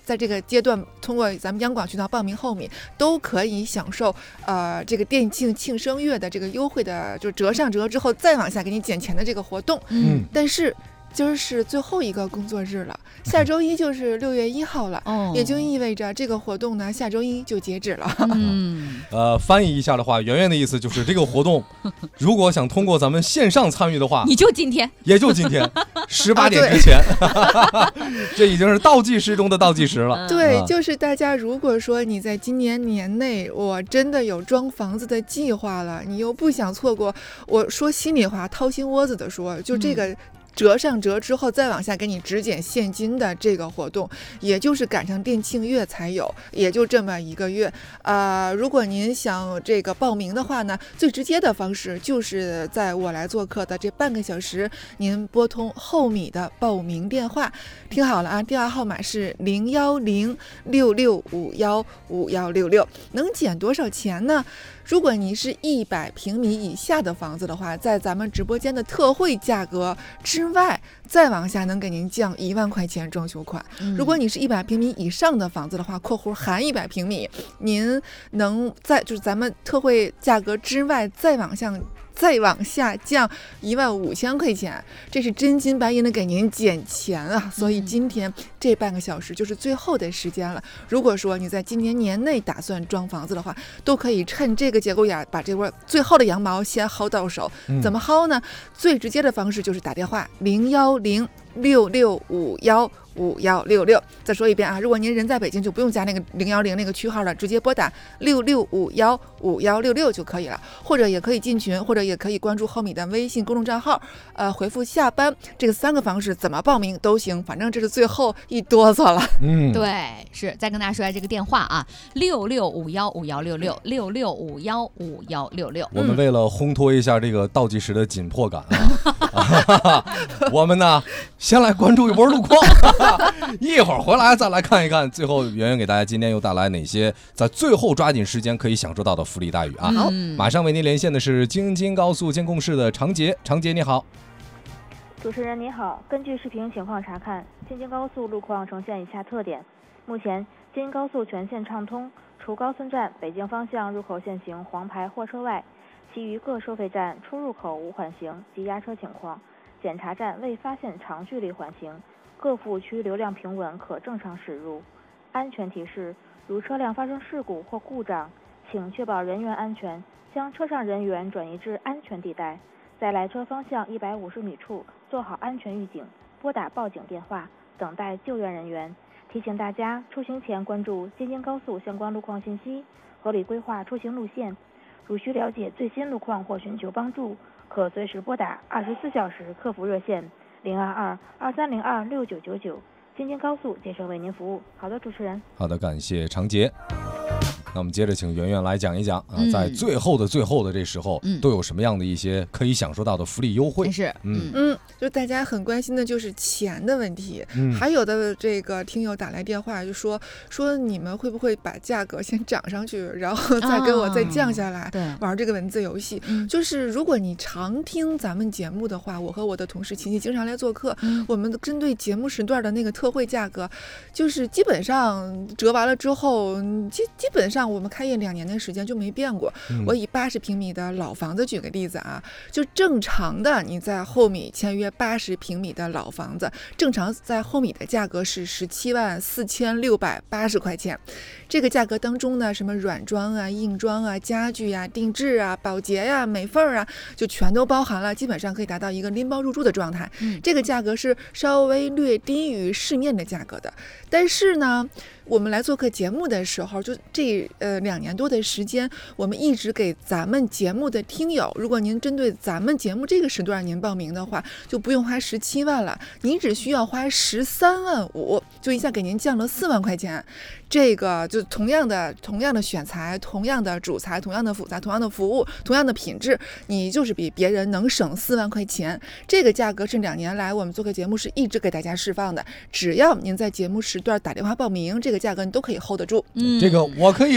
在这个阶段通过咱们央广渠道报名后米，都可以享受这个店庆庆生月的这个优惠的，就折上折之后再往下给你减钱的这个活动。但是今儿是最后一个工作日了，下周一就是6月1号了，也就意味着这个活动呢下周一就截止了。 翻译一下的话，圆圆的意思就是这个活动，如果想通过咱们线上参与的话， 你就今天， 也就今天18点之前，这已经是倒计时中的倒计时了。 对，就是大家如果说你在今年年内，我真的有装房子的计划了，你又不想错过，我说心里话，掏心窝子的说，就这个。折上折之后再往下给你只减现金的这个活动，也就是赶上店庆月才有，也就这么1个月。如果您想这个报名的话呢，最直接的方式就是在我来做客的这半个小时，您拨通后米的报名电话，听好了啊，电话号码是01066515166，能减多少钱呢？如果你是100平米以下的房子的话，在咱们直播间的特惠价格之外，再往下能给您降1万块钱装修款。如果你是100平米以上的房子的话，括弧含100平米，您能在就是咱们特惠价格之外再往下降15000块钱，这是真金白银的给您减钱啊！所以今天这半个小时就是最后的时间了。如果说你在今年年内打算装房子的话，都可以趁这个节骨眼把这波最后的羊毛先薅到手。怎么薅呢？最直接的方式就是打电话01066515166。再说一遍啊，如果您人在北京，就不用加那个010那个区号了，直接拨打66515166就可以了。或者也可以进群，或者也可以关注后米的微信公众账号，回复下班，这个3个方式怎么报名都行，反正这是最后一哆嗦了。 对，是再跟大家说一下这个电话啊，66515166，66515166。 我们为了烘托一下这个倒计时的紧迫感我们呢先来关注一波路况一会儿回来再来看一看最后圆圆给大家今天又带来哪些在最后抓紧时间可以享受到的福利待遇啊。好，马上为您连线的是京津高速监控室的常杰。常杰你好。 主持人你好，根据视频情况查看，京津高速路况呈现以下特点。目前京津高速全线畅通，除高村站北京方向入口限行黄牌货车外，其余各收费站出入口无缓行及压车情况，检查站未发现长距离缓行，各服务区流量平稳，可正常驶入。安全提示：如车辆发生事故或故障，请确保人员安全，将车上人员转移至安全地带，在来车方向150米处做好安全预警，拨打报警电话，等待救援人员。提醒大家出行前关注京津高速相关路况信息，合理规划出行路线。如需了解最新路况或寻求帮助，可随时拨打24小时客服热线022-2302-6999，京津高速竭诚为您服务。好的，主持人。 好的，感谢常杰。那我们接着请圆圆来讲一讲啊，在最后的这时候，都有什么样的一些可以享受到的福利优惠？ 是， 就大家很关心的就是钱的问题。还有的这个听友打来电话就说你们会不会把价格先涨上去，然后再给我再降下来，玩这个文字游戏。就是如果你常听咱们节目的话，我和我的同事琪琪经常来做客，我们针对节目时段的那个特惠价格，就是基本上折完了之后，基本上我们开业2年的时间就没变过。我以80平米的老房子举个例子啊，就正常的你在后米签约80平米的老房子，正常在后米的价格是174680块钱。这个价格当中呢，什么软装啊、硬装啊、家具啊、定制啊、保洁呀、美缝啊，就全都包含了，基本上可以达到一个拎包入住的状态。这个价格是稍微略低于市面的价格的。但是呢，我们来做客节目的时候，就这2年多的时间，我们一直给咱们节目的听友，如果您针对咱们节目这个时段您报名的话，就不用花17万了，您只需要花13万5，就一下给您降了4万块钱。这个就同样的选材，同样的主材，同样的辅材，同样的服务，同样的品质，你就是比别人能省4万块钱。这个价格是2年来我们做客节目是一直给大家释放的，只要您在节目时段打电话报名，这个价格你都可以 hold 得住。 这个我可以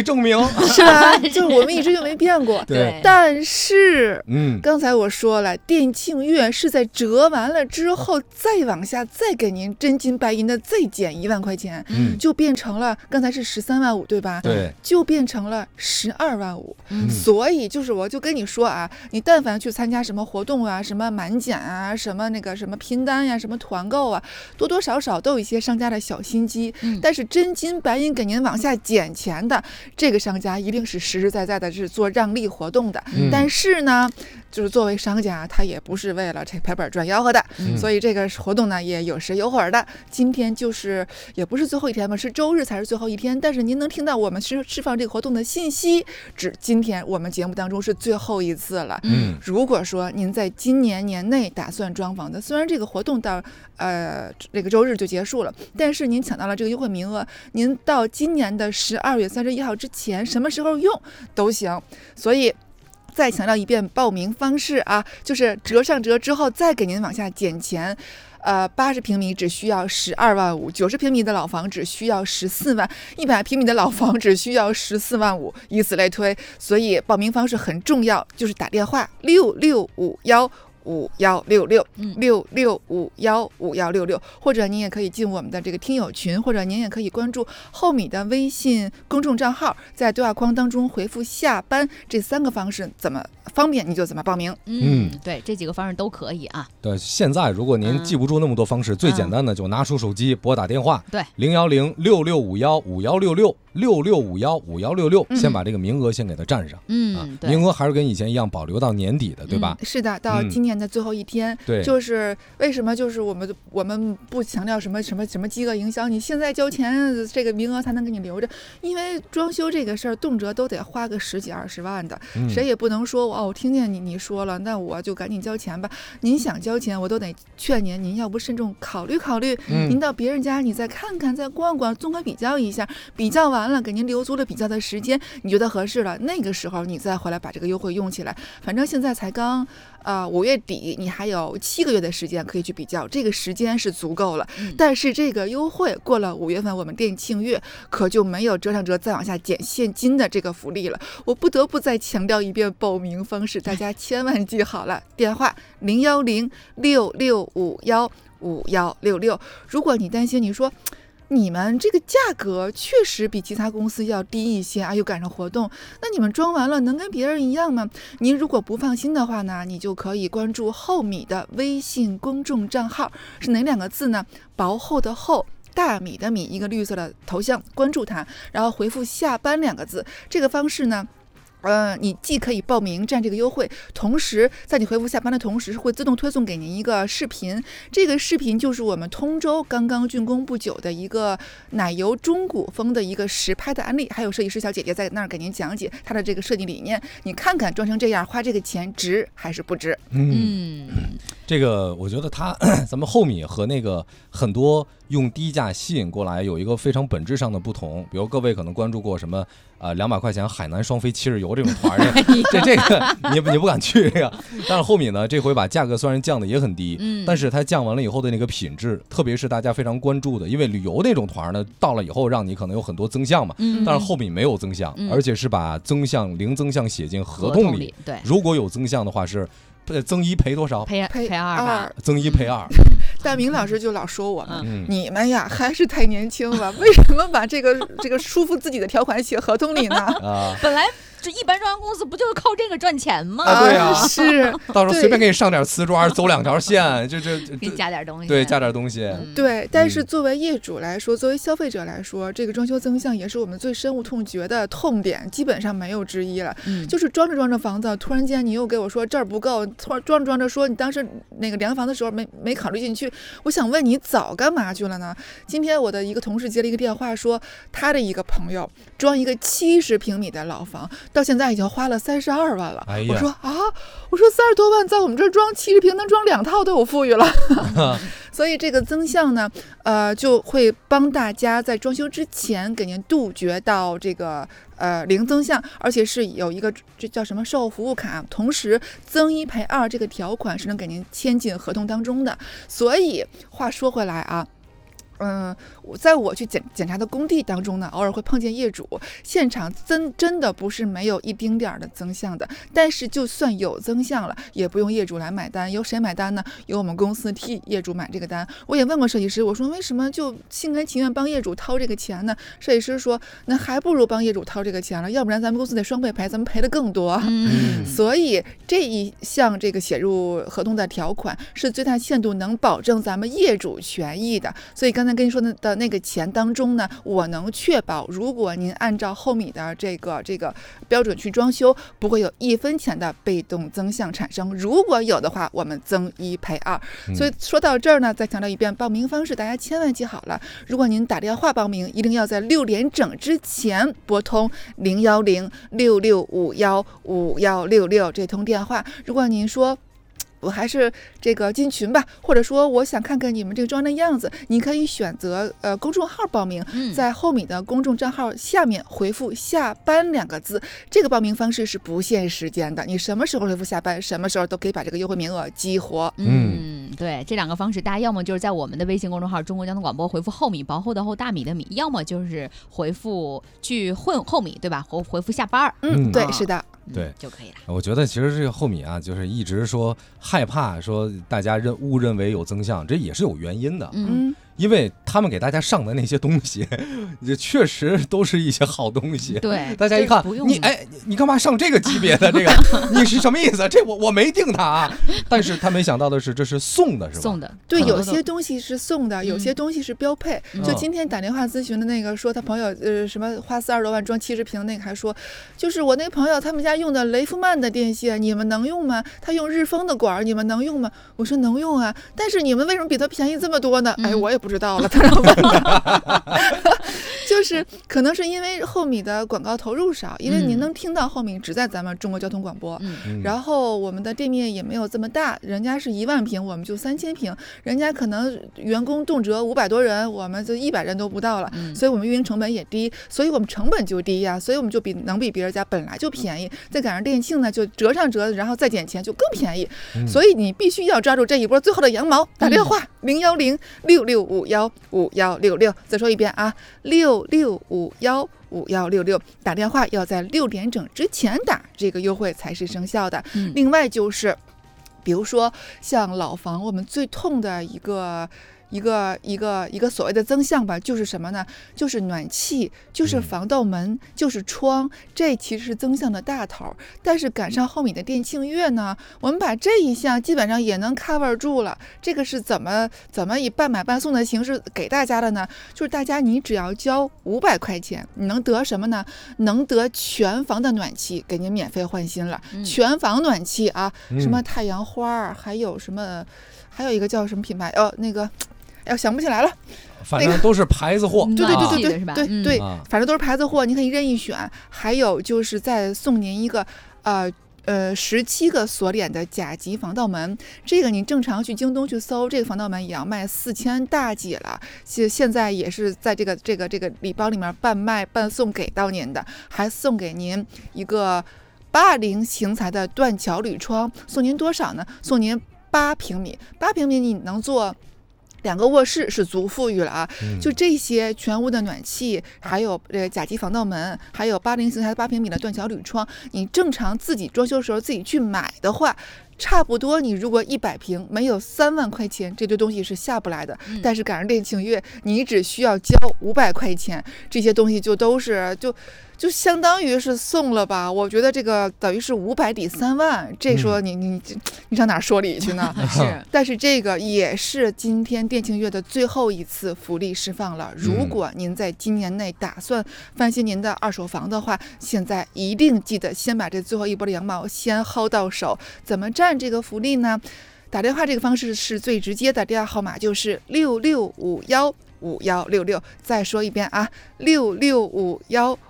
证明， 是吧？就是我们一直就没变过。 对， 但是， 刚才我说了，店庆月是在折完了之后，再往下再给您真金白银的再减1万块钱，就变成了刚才是13万5，对吧？ 对， 就变成了12万5。所以就是我就跟你说啊，你但凡去参加什么活动啊，什么满减啊，什么那个什么拼单呀，什么团购啊，多多少少都有一些商家的小心机。但是真金白银给您往下减钱的这个商家，一定是实实在在的是做让利活动的。但是呢，就是作为商家，他也不是为了这赔本赚吆喝的，所以这个活动呢也有时有会儿的。今天就是也不是最后一天嘛，是周日才是最后一天。但是您能听到我们释放这个活动的信息，指今天我们节目当中是最后一次了。如果说您在今年年内打算装房的，虽然这个活动到这个周日就结束了，但是您抢到了这个优惠名额，您到今年的12月31号之前，什么时候用都行。所以再强调一遍报名方式啊，就是折上折之后再给您往下减钱。80平米只需要12万5，90平米的老房只需要14万，100平米的老房只需要14万5，以此类推。所以报名方式很重要，就是打电话66515166，66515166，或者您也可以进我们的这个听友群，或者您也可以关注厚米的微信公众账号，在对话框当中回复下班，这3个方式怎么方便你就怎么报名。 对，这几个方式都可以啊。 对，现在如果您记不住那么多方式，最简单的就拿出手机拨打电话， 对 ，01066515166，先把这个名额先给它占上。 对， 名额还是跟以前一样保留到年底的，对吧？ 是的，到今年的最后一天。 对， 就是为什么就是我们不强调什么饥饿营销，你现在交钱这个名额才能给你留着，因为装修这个事儿动辄都得花个10几20万的，谁也不能说我听见你说了，那我就赶紧交钱吧。您想交钱，我都得劝您要不慎重考虑考虑。您到别人家你再看看，再逛逛，综合比较一下，比较完了给您留足了比较的时间，你觉得合适了，那个时候你再回来把这个优惠用起来。反正现在才刚5月底，你还有7个月的时间可以去比较，这个时间是足够了。但是这个优惠过了5月份，我们店庆月可就没有折上折再往下减现金的这个福利了。我不得不再强调一遍报名方式，大家千万记好了，电话01066515166。如果你担心，你说你们这个价格确实比其他公司要低一些啊，又赶上活动，那你们装完了能跟别人一样吗？您如果不放心的话呢，你就可以关注厚米的微信公众账号，是哪2个字呢？薄厚的厚，大米的米，一个绿色的头像，关注它，然后回复下班2个字。这个方式呢，你既可以报名占这个优惠，同时在你回复下班的同时，会自动推送给您一个视频。这个视频就是我们通州刚刚竣工不久的一个奶油中古风的一个实拍的案例，还有设计师小姐姐在那儿给您讲解她的这个设计理念。你看看装成这样，花这个钱值还是不值？ 这个我觉得咱们厚米和那个很多用低价吸引过来有一个非常本质上的不同。比如各位可能关注过什么200块钱海南双飞7日游这种团这个你不敢去这个。但是厚米呢，这回把价格虽然降的也很低，但是它降完了以后的那个品质，特别是大家非常关注的，因为旅游那种团呢，到了以后让你可能有很多增项嘛，但是厚米没有增项，而且是把零增项写进合同里。 对， 如果有增项的话是增1赔多少？ 赔2吧， 增1赔2。 大明老师就老说我们，你们呀还是太年轻了，为什么把这个束缚自己的条款写合同里呢？ 本来这一般装修公司不就是靠这个赚钱吗？ 对呀， 是， 到时候随便给你上点瓷砖，走2条线，给你加点东西， 对，加点东西， 对。但是作为业主来说，作为消费者来说，这个装修增项也是我们最深恶痛绝的痛点，基本上没有之一了。就是装着房子，突然间你又给我说这儿不够，突然装着说你当时那个量房的时候没考虑进去。我想问你早干嘛去了呢？今天我的一个同事接了一个电话，说他的一个朋友装一个70平米的老房，到现在已经花了32万了。我说30多万在我们这儿装70平能装2套都有富裕了。所以这个增项呢，就会帮大家在装修之前给您杜绝到这个零增项，而且是有一个这叫什么售后服务卡，同时增1赔2这个条款是能给您签进合同当中的。所以话说回来啊， 在我去检查的工地当中呢，偶尔会碰见业主，现场真的不是没有一丁点儿的增项的，但是就算有增项了，也不用业主来买单，由谁买单呢？由我们公司替业主买这个单。我也问过设计师，我说为什么就心甘情愿帮业主掏这个钱呢？设计师说，那还不如帮业主掏这个钱了，要不然咱们公司得双倍赔，咱们赔的更多。所以这一项这个写入合同的条款是最大限度能保证咱们业主权益的。所以刚才跟你说的那个钱当中呢，我能确保，如果您按照后米的这个标准去装修，不会有1分钱的被动增项产生。如果有的话，我们增1赔2。所以说到这儿呢，再强调一遍，报名方式大家千万记好了。如果您打电话报名，一定要在6点整之前拨通01066515166这通电话。如果您说我还是这个进群吧，或者说我想看看你们这个装的样子，你可以选择公众号报名，在后米的公众账号下面回复下班2个字，这个报名方式是不限时间的，你什么时候回复下班，什么时候都可以把这个优惠名额激活。 对，这2个方式，大家要么就是在我们的微信公众号中国交通广播回复后米，薄厚的厚，大米的米，要么就是回复去混后米，对吧？回复下班。 对，是的。 对就可以了。 我觉得其实这个后米啊，就是一直说害怕说大家误认为有增项，这也是有原因的。因为他们给大家上的那些东西，也确实都是一些好东西。 对， 大家一看，你干嘛上这个级别的这个？你是什么意思？这我没定它啊。但是他没想到的是，这是送的，是吧？ 送的。 对，有些东西是送的，有些东西是标配。就今天打电话咨询的那个说，他朋友什么花40多万装70平那个，还说，就是我那朋友他们家用的雷夫曼的电线，你们能用吗？他用日丰的管，你们能用吗？我说能用啊，但是你们为什么比他便宜这么多呢？我也不知道了，他让问的。就是可能是因为后米的广告投入少，因为您能听到后米只在咱们中国交通广播，然后我们的店面也没有这么大，人家是1万平，我们就3000平，人家可能员工动辄500多人，我们就100人都不到了，所以我们运营成本也低，所以我们成本就低呀，所以我们就能比别人家本来就便宜，再赶上店庆呢，就折上折，然后再减钱就更便宜，所以你必须要抓住这一波最后的羊毛，打电话01066515166，再说一遍啊，66515166，打电话要在6点整之前打，这个优惠才是生效的。另外就是比如说像老房，我们最痛的一个所谓的增项吧，就是什么呢？就是暖气，就是防盗门，就是窗，这其实是增项的大头。但是赶上后米的店庆月呢，我们把这一项基本上也能 cover 住了。这个是怎么以半买半送的形式给大家的呢？就是大家你只要交500块钱，你能得什么呢？能得全房的暖气，给您免费换新了。全房暖气啊，什么太阳花，还有什么，还有一个叫什么品牌？那个。想不起来了， 反正都是牌子货。 对，反正都是牌子货，你可以任意选。还有就是再送您一个17个锁脸的甲级防盗门，这个你正常去京东去搜，这个防盗门也要卖4000大几了。现在也是在这个礼包里面半卖半送给到您的，还送给您一个80型材的断桥铝窗，送您多少呢？送您8平米，8平米你能做2个卧室，是足富裕了啊！就这些全屋的暖气，还有甲级防盗门，还有80型材的8平米的断桥铝窗，你正常自己装修的时候自己去买的话，差不多你如果100平没有3万块钱，这堆东西是下不来的。但是赶上店庆月，你只需要交500块钱，这些东西就都是就相当于是送了吧。我觉得这个等于是500抵3万，这说你上哪说理去呢？ 是。 但是这个也是今天店庆月的最后一次福利释放了。如果您在今年内打算翻新您的二手房的话，现在一定记得先把这最后一波的羊毛先薅到手。怎么占这个福利呢？打电话这个方式是最直接的，电话号码就是66515166。再说一遍啊，66515166。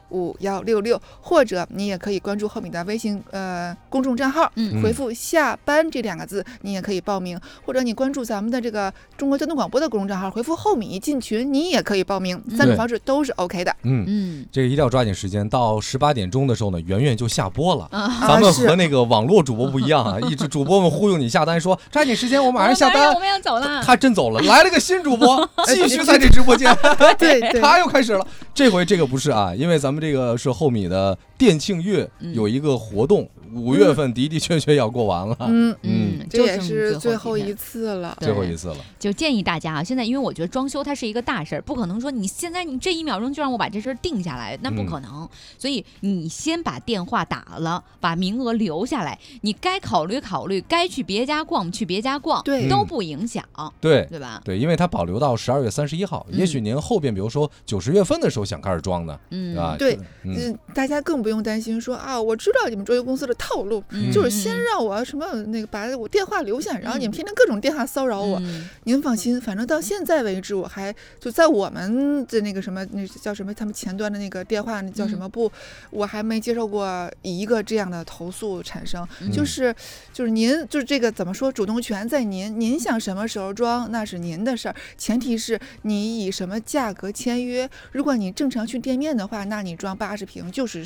5166，或者你也可以关注后米的微信公众账号，回复下班这2个字，你也可以报名，或者你关注咱们的这个中国交通广播的公众账号，回复后米进群，你也可以报名，3种方式都是 OK 的。 这个一定要抓紧时间，到18点钟的时候呢，圆圆就下播了。咱们和那个网络主播不一样啊，一直主播们忽悠你下单，说抓紧时间，我马上下单， 我们要走了。 他真走了，来了个新主播，继续在这直播间。 对， 他又开始了。这回这个不是啊，因为咱们这个是后米的店庆月有一个活动。5月份的确要过完了， 这也是最后一次了， 就建议大家啊，现在因为我觉得装修它是一个大事儿，不可能说你现在你这1秒钟就让我把这事儿定下来，那不可能。所以你先把电话打了，把名额留下来，你该考虑，该去别家逛去别家逛， 对， 都不影响， 对吧？ 对，因为它保留到12月31号，也许您后边比如说9、10月份的时候想开始装呢，对吧？ 对，大家更不用担心说啊，我知道你们装修公司的套路，就是先让我什么那个把我电话留下，然后你们天天各种电话骚扰我。您放心，反正到现在为止，我还就在我们的那个什么那叫什么他们前端的那个电话那叫什么部，我还没接受过一个这样的投诉产生。就是您就是这个怎么说，主动权在您想什么时候装那是您的事儿，前提是你以什么价格签约。如果你正常去店面的话，那你装80平就是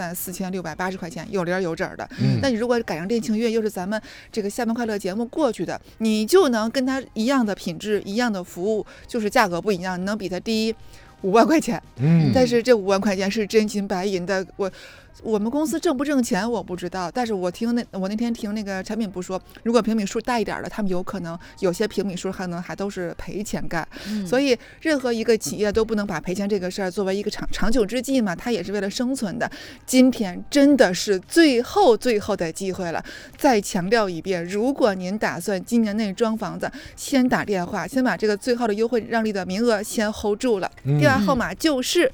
174680块钱，有零有整的。那你如果改成店庆月，又是咱们这个下班快乐节目过去的，你就能跟他一样的品质，一样的服务，就是价格不一样，你能比他低5万块钱。但是这5万块钱是真金白银的。我们公司挣不挣钱我不知道，但是我那天听那个产品部说，如果平米数大一点的，他们有可能有些平米数可能还都是赔钱干。所以任何一个企业都不能把赔钱这个事儿作为一个长久之计嘛，它也是为了生存的。今天真的是最后的机会了，再强调一遍，如果您打算今年内装房子，先打电话，先把这个最后的优惠让利的名额先 hold 住了。电话号码就是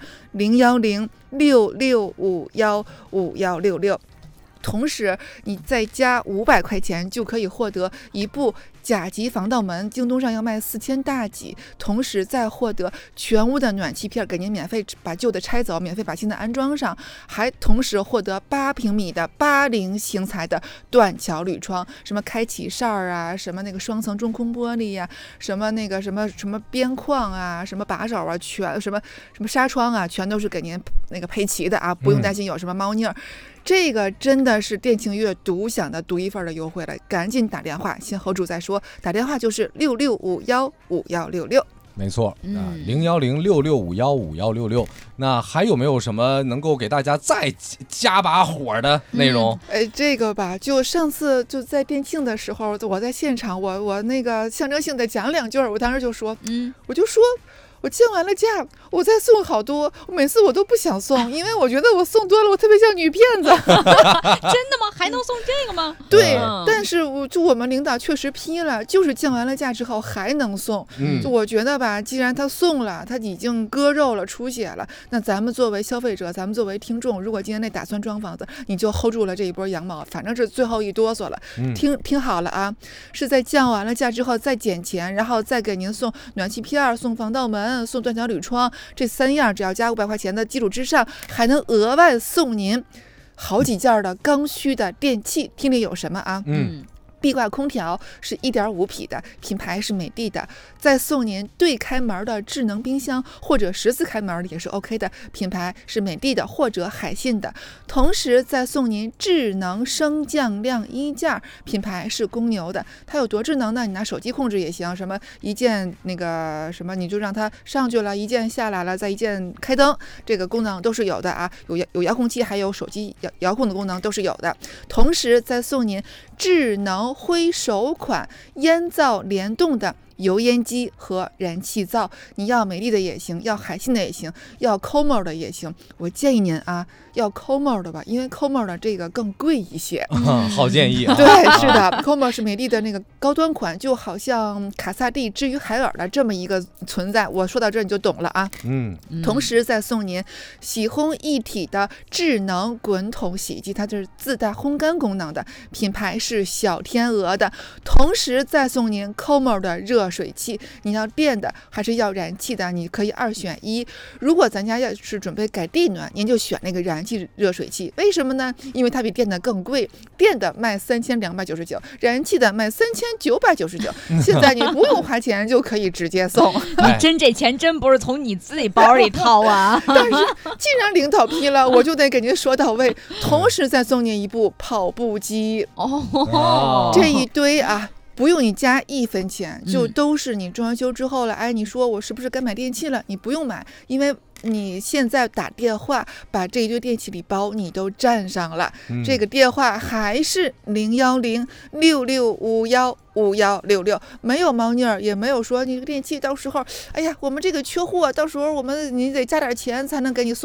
01066515166，同时你再加500块钱就可以获得一部甲级防盗门，京东上要卖4000大几，同时再获得全屋的暖气片，给您免费把旧的拆走，免费把新的安装上，还同时获得8平米的80型材的断桥铝窗，什么开启哨啊，什么那个双层中空玻璃呀，什么那个什么边框啊，什么把手啊，全什么纱窗啊，全都是给您那个配齐的啊，不用担心有什么猫腻儿。这个真的是店庆月独享的独一份的优惠了，赶紧打电话，先 hold 住再说。打电话就是66515166。 没错，01066515166。那还有没有什么能够给大家再加把火的内容？ 这个吧，就上次就在店庆的时候，我在现场，我那个象征性的讲2句，我当时就说，我就说。我降完了价，我再送好多，每次我都不想送，因为我觉得我送多了，我特别像女骗子。真的吗？还能送这个吗？ 对，但是我们领导确实批了，就是降完了价之后还能送。就我觉得吧，既然他送了，他已经割肉了、出血了，那咱们作为消费者，咱们作为听众，如果今天内打算装房子，你就 hold 住了这一波羊毛，反正是最后一哆嗦了。听好了啊，是在降完了价之后再减钱，然后再给您送暖气片、送防盗门、送断桥铝窗，这3样只要加500块钱的基础之上，还能额外送您好几件的刚需的电器。听里有什么啊？壁挂空调是1.5匹的，品牌是美的的，再送您对开门的智能冰箱或者10字开门的也是 OK 的，品牌是美的的或者海信的，同时再送您智能升降晾衣架，品牌是公牛的。它有多智能呢？你拿手机控制也行，什么一键那个什么你就让它上去了，一键下来了，再一键开灯，这个功能都是有的啊，有遥控器，还有手机遥控的功能都是有的。同时再送您智能挥手款烟灶联动的油烟机和燃气灶，你要美的的也行，要海信的也行，要 Como 的也行。我建议您啊，要 Como 的吧，因为 Como 的这个更贵一些。 好建议啊！ 对，是的，Como 是美的的那个高端款，就好像卡萨帝之于海尔的这么一个存在。我说到这儿你就懂了啊。同时再送您洗烘一体的智能滚筒洗衣机，它就是自带烘干功能的，品牌是小天鹅的。同时再送您 Como 的热热水器，你要电的还是要燃气的？你可以2选1。如果咱家要是准备改地暖，您就选那个燃气热水器。为什么呢？因为它比电的更贵，电的卖3299，燃气的卖3999。现在你不用花钱就可以直接送。 你这钱真不是从你自己包里掏啊！ 但是既然领导批了，我就得给您说到位，同时再送您一部跑步机。这一堆啊，不用你加1分钱，就都是你装修之后了。哎，你说我是不是该买电器了？你不用买，因为你现在打电话把这一堆电器礼包你都占上了。这个电话还是01066515166，没有猫腻儿，也没有说你这个电器到时候，哎呀，我们这个缺货，到时候你得加点钱才能给你送。